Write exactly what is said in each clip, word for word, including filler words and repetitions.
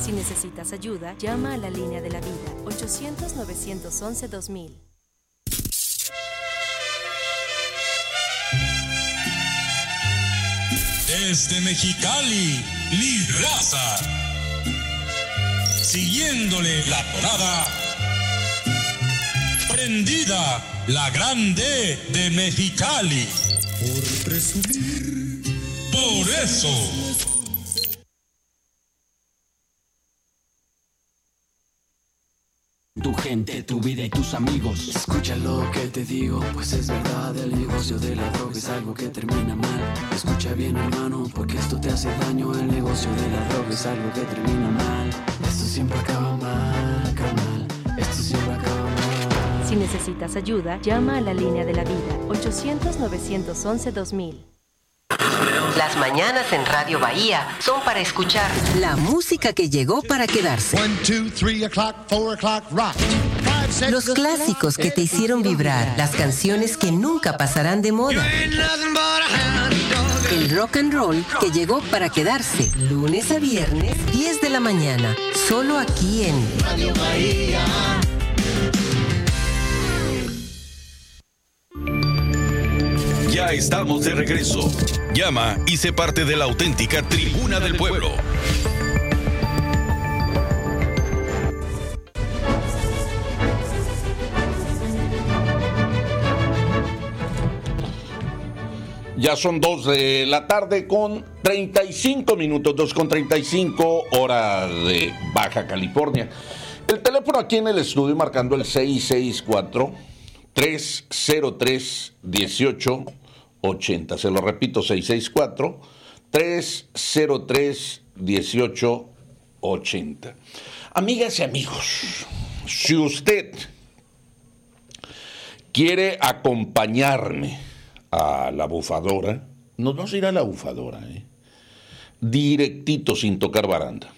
Si necesitas ayuda, llama a la línea de la vida, ochocientos, novecientos once, dos mil. Desde Mexicali, Libraza. Siguiéndole la tonada. Prendida, la grande de Mexicali. Por presumir. Por eso. Tu gente, tu vida y tus amigos. Escucha lo que te digo, pues es verdad. El negocio de la droga es algo que termina mal. Escucha bien, hermano, porque esto te hace daño. El negocio de la droga es algo que termina mal. Esto siempre acaba mal, carnal. Esto siempre acaba mal. Si necesitas ayuda, llama a la línea de la vida, ochocientos, novecientos once, dos mil. Las mañanas en Radio Bahía son para escuchar la música que llegó para quedarse. One, two, three o'clock, four o'clock, rock. Five, six, Los clásicos que te hicieron vibrar, las canciones que nunca pasarán de moda. El rock and roll que llegó para quedarse, lunes a viernes, diez de la mañana, solo aquí en Radio Bahía. Ya estamos de regreso. Llama y sé parte de la auténtica Tribuna del Pueblo. Ya son dos de la tarde con treinta y cinco minutos, dos con treinta y cinco, hora de Baja California. El teléfono aquí en el estudio marcando el seis seis cuatro, tres cero tres, uno ocho ocho cero. Se lo repito, seis seis cuatro, tres cero tres, uno ocho ocho cero. Amigas y amigos, si usted quiere acompañarme a la bufadora, no, no se irá a la bufadora, ¿eh? Directito, sin tocar baranda.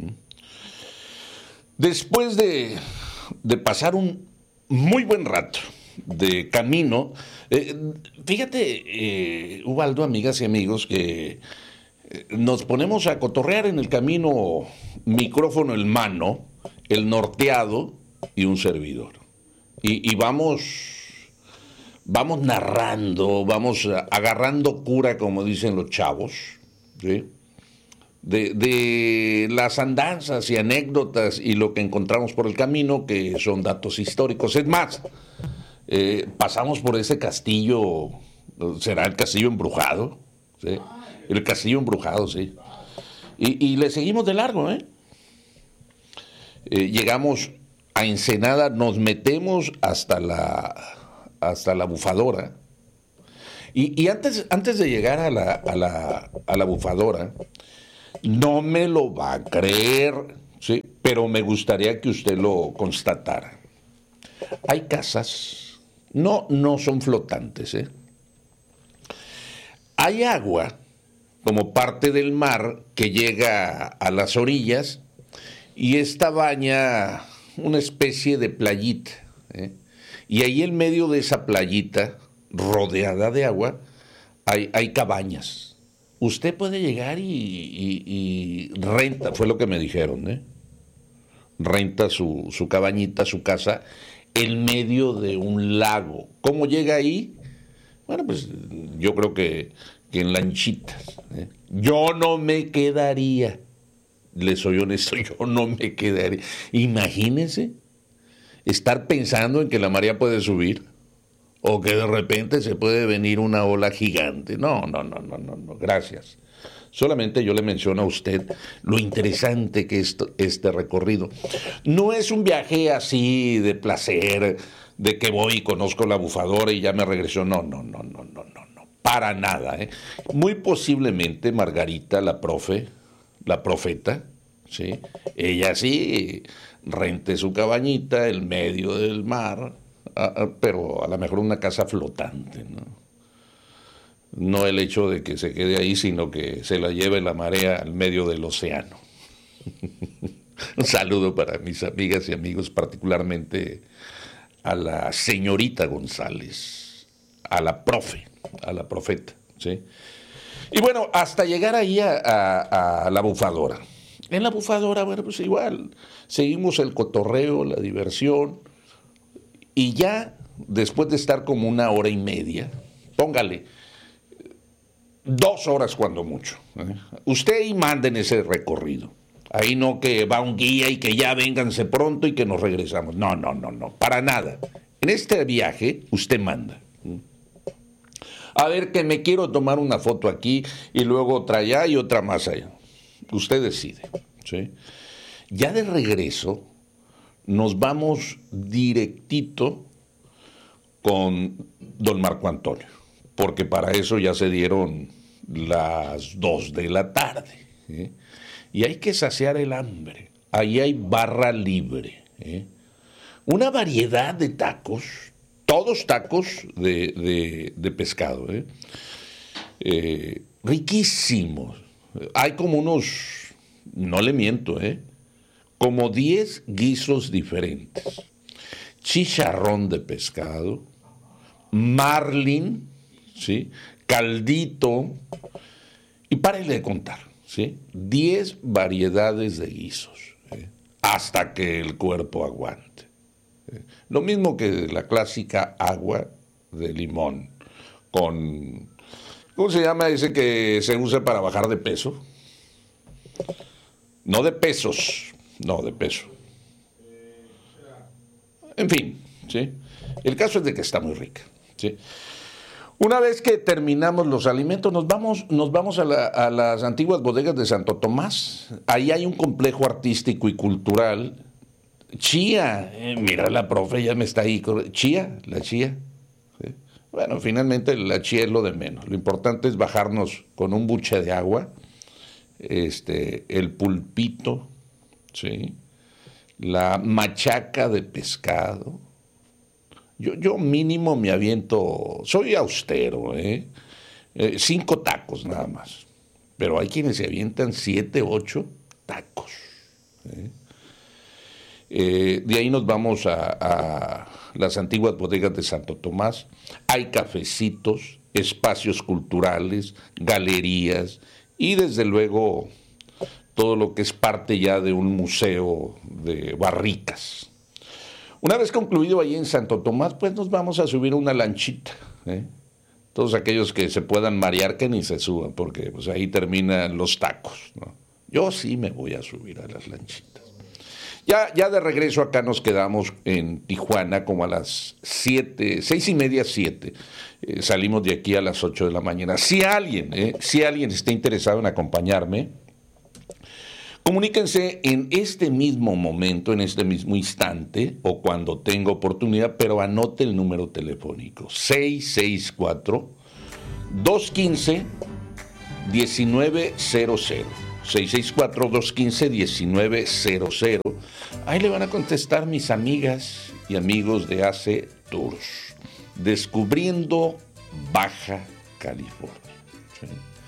Después de, de pasar un muy buen rato de camino, eh, fíjate, eh, Ubaldo, amigas y amigos, que eh, nos ponemos a cotorrear en el camino, micrófono en mano, el norteado y un servidor. Y, y vamos, vamos narrando, vamos agarrando cura, como dicen los chavos, ¿sí? De, de las andanzas y anécdotas y lo que encontramos por el camino, que son datos históricos. Es más, eh, pasamos por ese castillo, ¿será el castillo embrujado? ¿Sí? El castillo embrujado, sí. Y, y le seguimos de largo, ¿eh? Eh, llegamos a Ensenada, nos metemos hasta la, hasta la bufadora. Y, y antes, antes de llegar a la, a la, a la bufadora, no me lo va a creer, ¿sí? Pero me gustaría que usted lo constatara. Hay casas, no, no son flotantes, ¿eh? Hay agua como parte del mar que llega a las orillas y esta baña una especie de playita, ¿eh? Y ahí en medio de esa playita, rodeada de agua, hay, hay cabañas. Usted puede llegar y, y, y renta, fue lo que me dijeron, ¿eh? Renta su, su cabañita, su casa, en medio de un lago. ¿Cómo llega ahí? Bueno, pues yo creo que, que en lanchitas, ¿eh? Yo no me quedaría, le soy honesto, yo no me quedaría. Imagínense estar pensando en que la marea puede subir. O que de repente se puede venir una ola gigante. No, no, no, no, no, no, gracias. Solamente yo le menciono a usted lo interesante que es este recorrido. No es un viaje así de placer, de que voy y conozco la bufadora y ya me regreso. No, no, no, no, no, no, no, para nada, ¿eh? Muy posiblemente Margarita, la profe, la profeta, ¿sí? Ella sí rente su cabañita en medio del mar, pero a lo mejor una casa flotante, ¿no? No el hecho de que se quede ahí, sino que se la lleve la marea al medio del océano. Un saludo para mis amigas y amigos, particularmente a la señorita González, a la profe, a la profeta, ¿sí? Y bueno, hasta llegar ahí a, a, a la bufadora. En la bufadora, bueno, pues igual, seguimos el cotorreo, la diversión, y ya después de estar como una hora y media, póngale, dos horas cuando mucho, ¿eh? Usted y manden ese recorrido. Ahí no que va un guía y que ya vénganse pronto y que nos regresamos. No, no, no, no, para nada. En este viaje usted manda. A ver, que me quiero tomar una foto aquí y luego otra allá y otra más allá. Usted decide, ¿sí? Ya de regreso nos vamos directito con don Marco Antonio, porque para eso ya se dieron las dos de la tarde, ¿eh? Y hay que saciar el hambre. Ahí hay barra libre, ¿eh? Una variedad de tacos, todos tacos de, de, de pescado, ¿eh? Eh, riquísimos. Hay como unos, no le miento, ¿eh? como diez guisos diferentes. Chicharrón de pescado, marlin, ¿sí? Caldito, y párenle de contar, ¿sí? diez variedades de guisos, ¿eh? hasta que el cuerpo aguante. ¿eh? Lo mismo que la clásica agua de limón, con, ¿cómo se llama ese que se usa para bajar de peso? No de pesos, no de peso. En fin, ¿sí? El caso es de que está muy rica, ¿sí? Una vez que terminamos los alimentos, nos vamos, nos vamos a, la, a las antiguas bodegas de Santo Tomás. Ahí hay un complejo artístico y cultural. Chía, eh, mira la profe, ya me está ahí. Chía, la chía. ¿sí? Bueno, finalmente la chía es lo de menos. Lo importante es bajarnos con un buche de agua, este, el pulpito, ¿sí? La machaca de pescado. Yo, yo mínimo me aviento, soy austero, ¿eh? Eh, cinco tacos nada más. Pero hay quienes se avientan siete, ocho tacos. ¿eh? Eh, de ahí nos vamos a, a las antiguas bodegas de Santo Tomás. Hay cafecitos, espacios culturales, galerías y desde luego todo lo que es parte ya de un museo de barricas. Una vez concluido ahí en Santo Tomás, pues nos vamos a subir una lanchita. ¿eh? Todos aquellos que se puedan marear, que ni se suban, porque pues, ahí terminan los tacos. ¿no? Yo sí me voy a subir a las lanchitas. Ya, ya de regreso acá nos quedamos en Tijuana como a las siete, seis y media, siete. Eh, salimos de aquí a las ocho de la mañana. Si alguien, eh, si alguien está interesado en acompañarme, comuníquense en este mismo momento, en este mismo instante, o cuando tenga oportunidad, pero anote el número telefónico, seis seis cuatro, dos uno cinco, uno nueve cero cero, seis seis cuatro, dos uno cinco, uno nueve cero cero. Ahí le van a contestar mis amigas y amigos de A C Tours, descubriendo Baja California. ¿sí?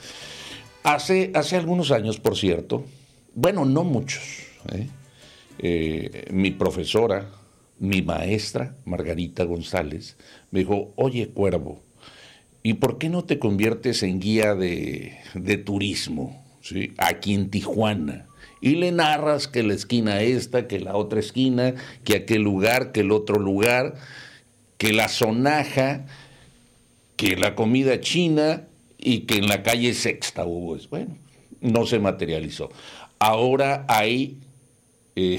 Hace, hace algunos años, por cierto, bueno, no muchos. ¿eh? Eh, mi profesora, mi maestra, Margarita González, me dijo, oye, Cuervo, ¿y por qué no te conviertes en guía de, de turismo, ¿sí? aquí en Tijuana? Y le narras que la esquina esta, que la otra esquina, que aquel lugar, que el otro lugar, que la sonaja, que la comida china y que en la calle Sexta hubo. Bueno, no se materializó. Ahora hay, eh,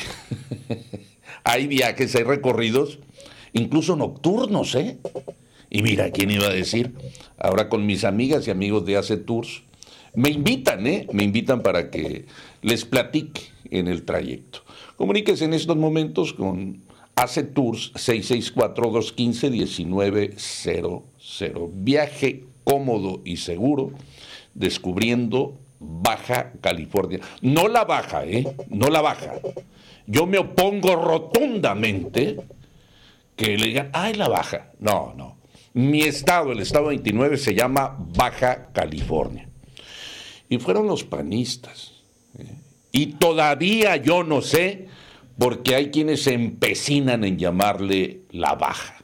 hay viajes, hay recorridos, incluso nocturnos, ¿eh? Y mira, ¿quién iba a decir? Ahora con mis amigas y amigos de A C Tours, me invitan, ¿eh? Me invitan para que les platique en el trayecto. Comuníquese en estos momentos con A C Tours, seis seis cuatro, dos uno cinco, uno nueve cero cero. Viaje cómodo y seguro, descubriendo Baja California. No la baja, ¿eh? No la baja. Yo me opongo rotundamente que le digan, ¡ay, la baja! No, no. Mi estado, el estado veintinueve, se llama Baja California. Y fueron los panistas. ¿eh? Y todavía yo no sé, porque hay quienes se empecinan en llamarle la baja.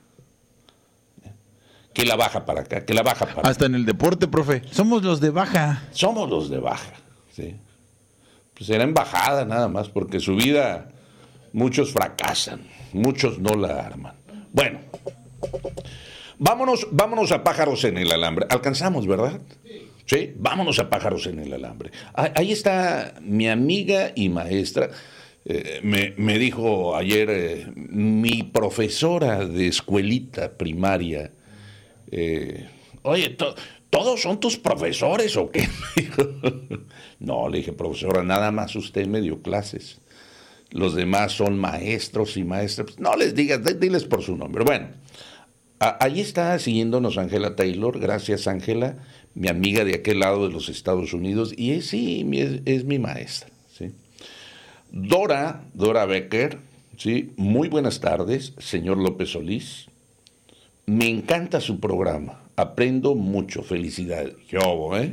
Que la baja para acá, que la baja para Hasta acá. en el deporte, profe. Somos los de baja. Somos los de baja, ¿sí? pues era embajada nada más, porque su vida muchos fracasan, muchos no la arman. Bueno, vámonos, vámonos a pájaros en el alambre. Alcanzamos, ¿verdad? Sí, vámonos a pájaros en el alambre. Ahí está mi amiga y maestra. Eh, me, me dijo ayer eh, mi profesora de escuelita primaria. Eh, Oye, to, ¿todos son tus profesores o qué? No, le dije, profesora, nada más usted me dio clases. Los demás son maestros y maestras. No les digas, diles por su nombre. Bueno, a, ahí está siguiéndonos Ángela Taylor. Gracias, Ángela, mi amiga de aquel lado de los Estados Unidos. Y es, sí, es, es mi maestra. ¿Sí? Dora, Dora Becker, ¿sí? Muy buenas tardes, señor López Solís. Me encanta su programa. Aprendo mucho. Felicidades. Yo, ¿eh?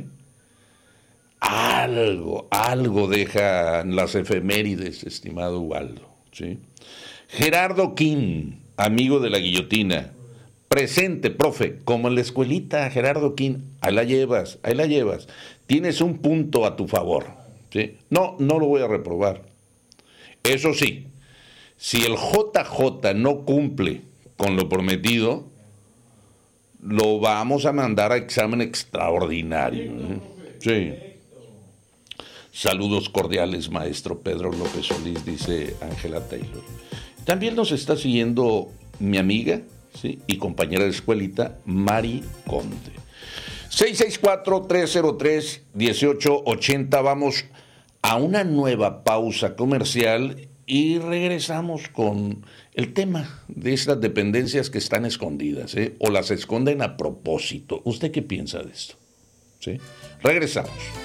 Algo, algo dejan las efemérides, estimado Ubaldo, ¿sí? Gerardo King, amigo de la guillotina. Presente, profe, como en la escuelita, Gerardo King. Ahí la llevas, ahí la llevas. Tienes un punto a tu favor, ¿sí? No, no lo voy a reprobar. Eso sí, si el J J no cumple con lo prometido, lo vamos a mandar a examen extraordinario, ¿eh? Sí. Saludos cordiales, maestro Pedro López Solís, dice Ángela Taylor. También nos está siguiendo mi amiga, ¿sí? Y compañera de escuelita, Mari Conde. seis seis cuatro, tres cero tres, uno ocho ocho cero. Vamos a una nueva pausa comercial y regresamos con el tema de estas dependencias que están escondidas, ¿eh? O las esconden a propósito. ¿Usted qué piensa de esto? ¿Sí? Regresamos.